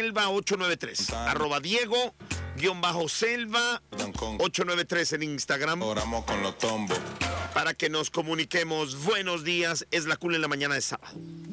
Selva 893. Arroba Diego-Selva 893 en Instagram. Oramos con los tombos. Para que nos comuniquemos. Buenos días, es La Cool en la mañana de sábado.